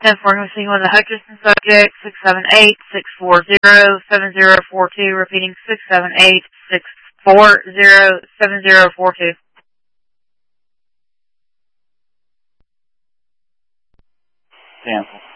10-4, I'm speaking with the Hutchinson subject, 678-640-7042, repeating 678-640-7042. Cancel.